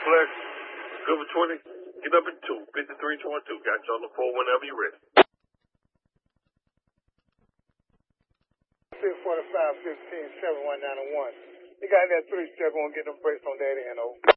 Flex. Good for 20. Get up at 2. 53-22. Got you on the 4 whenever you're ready. 645-15-7191. You got that 3-step on, get them brakes on that end,